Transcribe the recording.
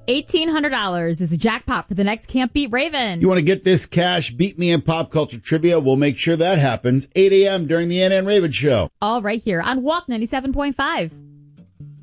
$1,800 is a jackpot for the next Can't Beat Raven. You want to get this cash? Beat me in pop culture trivia. We'll make sure that happens 8 a.m. during the NN Raven Show. All right here on WAP 97.5.